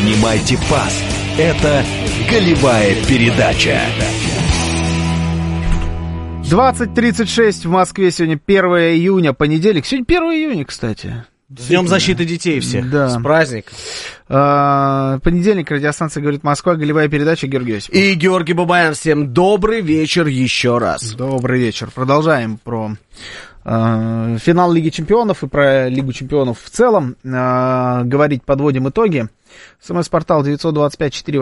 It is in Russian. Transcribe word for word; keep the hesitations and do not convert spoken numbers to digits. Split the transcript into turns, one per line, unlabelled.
Принимайте пас. Это голевая передача.
двадцать тридцать шесть в Москве. Сегодня первое июня, понедельник. Сегодня первое июня, кстати.
С Днем защиты детей всех.
Да.
С праздником.
А, понедельник, радиостанция «Говорит Москва», голевая передача, Георгий Осипов.
И Георгий Бабаян. Всем добрый вечер еще раз.
Добрый вечер. Продолжаем про э, финал Лиги Чемпионов и про Лигу Чемпионов в целом. Э, говорить, подводим итоги. СМС-портал девять два пять четыре